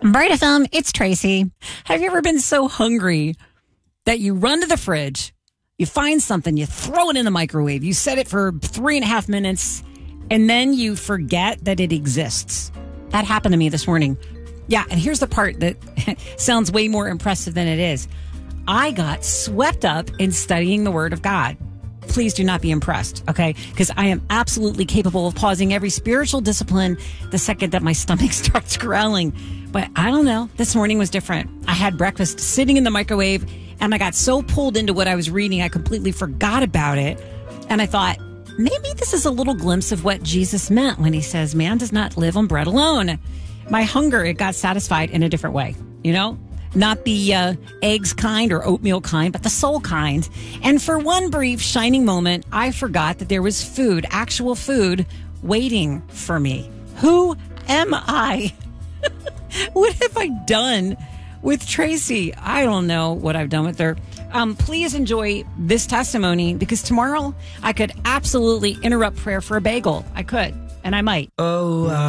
Bright FM, it's Tracy. Have you ever been so hungry that you run to the fridge, you find something, you throw it in the microwave, you set it for 3.5 minutes, and then you forget that it exists? That happened to me this morning. Yeah, and here's the part that sounds way more impressive than it is. I got swept up in studying the Word of God. Please do not be impressed, okay? Because I am absolutely capable of pausing every spiritual discipline the second that my stomach starts growling. But I don't know. This morning was different. I had breakfast sitting in the microwave, and I got so pulled into what I was reading, I completely forgot about it. And I thought, maybe this is a little glimpse of what Jesus meant when he says, man does not live on bread alone. My hunger, it got satisfied in a different way, you know? Not the eggs kind or oatmeal kind, but the soul kind. And for one brief shining moment, I forgot that there was food, actual food, waiting for me. Who am I? What have I done with Tracy? I don't know what I've done with her. Please enjoy this testimony, because tomorrow I could absolutely interrupt prayer for a bagel. I could, and I might. Oh,